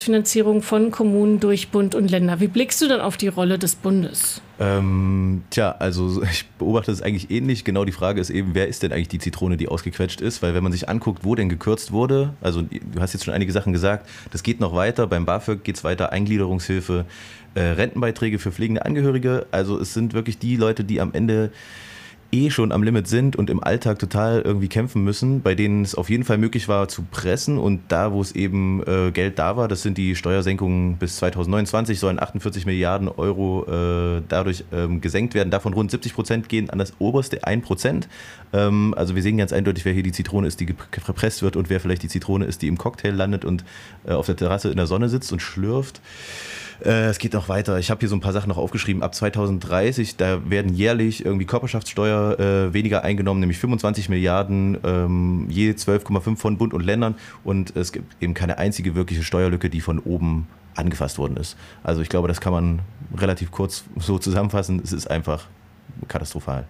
Finanzierung von Kommunen durch Bund und Länder. Wie blickst du dann auf die Rolle des Bundes? Also ich beobachte es eigentlich ähnlich. Genau, die Frage ist eben, wer ist denn eigentlich die Zitrone, die ausgequetscht ist? Weil wenn man sich anguckt, wo denn gekürzt wurde, also du hast jetzt schon einige Sachen gesagt, das geht noch weiter, beim BAföG geht es weiter, Eingliederungshilfe, Rentenbeiträge für pflegende Angehörige. Also es sind wirklich die Leute, die am Ende schon am Limit sind und im Alltag total irgendwie kämpfen müssen, bei denen es auf jeden Fall möglich war zu pressen, und da, wo es eben Geld da war, das sind die Steuersenkungen bis 2029, sollen 48 Milliarden Euro dadurch gesenkt werden. Davon rund 70% gehen an das oberste 1%. Also wir sehen ganz eindeutig, wer hier die Zitrone ist, die verpresst wird, und wer vielleicht die Zitrone ist, die im Cocktail landet und auf der Terrasse in der Sonne sitzt und schlürft. Es geht noch weiter. Ich habe hier so ein paar Sachen noch aufgeschrieben. Ab 2030, da werden jährlich irgendwie Körperschaftssteuer weniger eingenommen, nämlich 25 Milliarden, je 12,5 von Bund und Ländern. Und es gibt eben keine einzige wirkliche Steuerlücke, die von oben angefasst worden ist. Also ich glaube, das kann man relativ kurz so zusammenfassen. Es ist einfach katastrophal.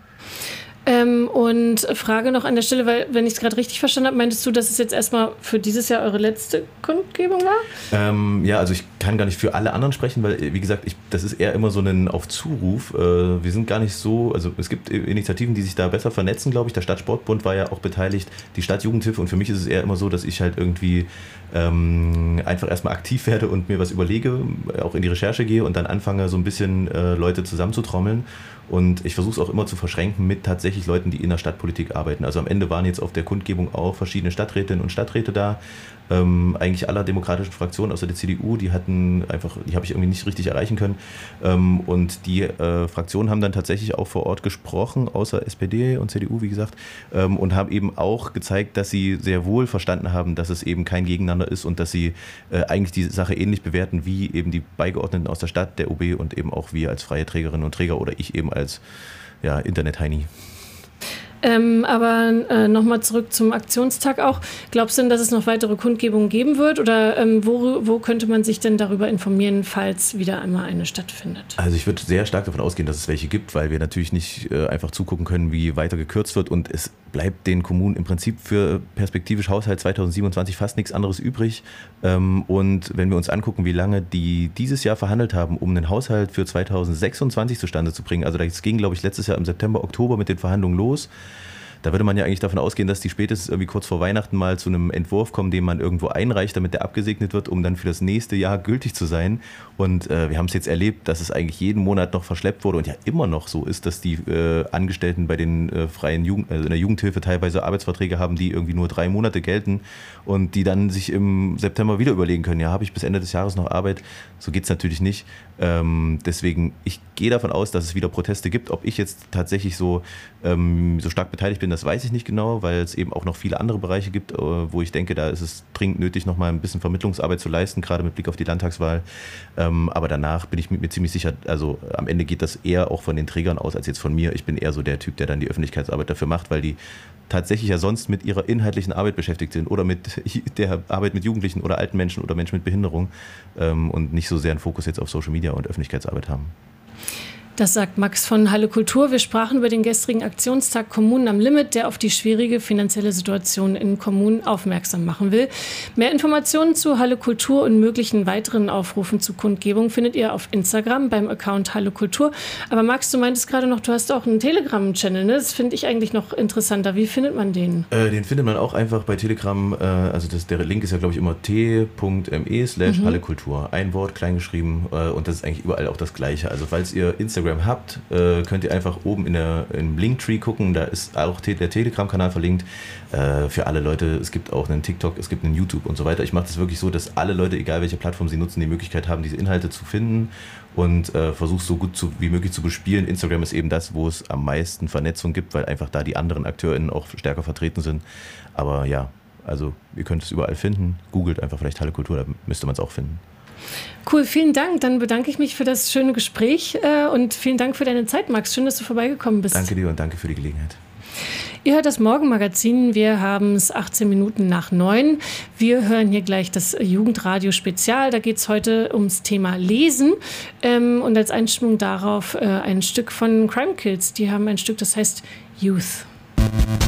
Und Frage noch an der Stelle, weil, wenn ich es gerade richtig verstanden habe, meintest du, dass es jetzt erstmal für dieses Jahr eure letzte Kundgebung war? Also ich kann gar nicht für alle anderen sprechen, weil, wie gesagt, das ist eher immer so ein auf Zuruf. Wir sind gar nicht so, also es gibt Initiativen, die sich da besser vernetzen, glaube ich. Der Stadtsportbund war ja auch beteiligt, die Stadtjugendhilfe, und für mich ist es eher immer so, dass ich halt irgendwie einfach erstmal aktiv werde und mir was überlege, auch in die Recherche gehe und dann anfange, so ein bisschen Leute zusammenzutrommeln. Und ich versuche es auch immer zu verschränken mit tatsächlich Leuten, die in der Stadtpolitik arbeiten. Also am Ende waren jetzt auf der Kundgebung auch verschiedene Stadträtinnen und Stadträte da. Eigentlich aller demokratischen Fraktionen außer der CDU, die habe ich irgendwie nicht richtig erreichen können. Und die Fraktionen haben dann tatsächlich auch vor Ort gesprochen, außer SPD und CDU, wie gesagt, und haben eben auch gezeigt, dass sie sehr wohl verstanden haben, dass es eben kein Gegeneinander ist und dass sie eigentlich die Sache ähnlich bewerten wie eben die Beigeordneten aus der Stadt, der OB und eben auch wir als freie Trägerinnen und Träger oder ich eben als Internet-Heini. Aber nochmal zurück zum Aktionstag auch. Glaubst du denn, dass es noch weitere Kundgebungen geben wird? Oder wo könnte man sich denn darüber informieren, falls wieder einmal eine stattfindet? Also ich würde sehr stark davon ausgehen, dass es welche gibt, weil wir natürlich nicht einfach zugucken können, wie weiter gekürzt wird. Und es bleibt den Kommunen im Prinzip für perspektivisch Haushalt 2027 fast nichts anderes übrig. Und wenn wir uns angucken, wie lange die dieses Jahr verhandelt haben, um einen Haushalt für 2026 zustande zu bringen, also das ging, glaube ich, letztes Jahr im September, Oktober mit den Verhandlungen los. Da würde man ja eigentlich davon ausgehen, dass die spätestens irgendwie kurz vor Weihnachten mal zu einem Entwurf kommen, den man irgendwo einreicht, damit der abgesegnet wird, um dann für das nächste Jahr gültig zu sein. Und wir haben es jetzt erlebt, dass es eigentlich jeden Monat noch verschleppt wurde und ja immer noch so ist, dass die Angestellten bei den freien in der Jugendhilfe teilweise Arbeitsverträge haben, die irgendwie nur 3 Monate gelten und die dann sich im September wieder überlegen können, ja, habe ich bis Ende des Jahres noch Arbeit? So geht es natürlich nicht. Deswegen, ich gehe davon aus, dass es wieder Proteste gibt. Ob ich jetzt tatsächlich so stark beteiligt bin, das weiß ich nicht genau, weil es eben auch noch viele andere Bereiche gibt, wo ich denke, da ist es dringend nötig, noch mal ein bisschen Vermittlungsarbeit zu leisten, gerade mit Blick auf die Landtagswahl. Aber danach bin ich mir ziemlich sicher, also am Ende geht das eher auch von den Trägern aus, als jetzt von mir. Ich bin eher so der Typ, der dann die Öffentlichkeitsarbeit dafür macht, weil die tatsächlich ja sonst mit ihrer inhaltlichen Arbeit beschäftigt sind oder mit der Arbeit mit Jugendlichen oder alten Menschen oder Menschen mit Behinderung und nicht so sehr einen Fokus jetzt auf Social Media und Öffentlichkeitsarbeit haben. Das sagt Max von Halle Kultur. Wir sprachen über den gestrigen Aktionstag Kommunen am Limit, der auf die schwierige finanzielle Situation in Kommunen aufmerksam machen will. Mehr Informationen zu Halle Kultur und möglichen weiteren Aufrufen zu Kundgebung findet ihr auf Instagram beim Account Halle Kultur. Aber Max, du meintest gerade noch, du hast auch einen Telegram-Channel, ne? Das finde ich eigentlich noch interessanter. Wie findet man den? Den findet man auch einfach bei Telegram. Der Link ist ja, glaube ich, immer t.me/Halle Kultur. Ein Wort, klein geschrieben, und das ist eigentlich überall auch das Gleiche. Also falls ihr Instagram habt, könnt ihr einfach oben im Linktree gucken, da ist auch der Telegram-Kanal verlinkt. Für alle Leute, es gibt auch einen TikTok, es gibt einen YouTube und so weiter. Ich mache das wirklich so, dass alle Leute, egal welche Plattform sie nutzen, die Möglichkeit haben, diese Inhalte zu finden und versuche so gut wie möglich zu bespielen. Instagram ist eben das, wo es am meisten Vernetzung gibt, weil einfach da die anderen AkteurInnen auch stärker vertreten sind. Aber ja, also ihr könnt es überall finden. Googelt einfach vielleicht Halle Kultur, da müsste man es auch finden. Cool, vielen Dank. Dann bedanke ich mich für das schöne Gespräch und vielen Dank für deine Zeit, Max. Schön, dass du vorbeigekommen bist. Danke dir und danke für die Gelegenheit. Ihr hört das Morgenmagazin. Wir haben es 18 Minuten nach 9. Wir hören hier gleich das Jugendradio Spezial. Da geht es heute ums Thema Lesen und als Einstimmung darauf ein Stück von Crime Kills. Die haben ein Stück, das heißt Youth.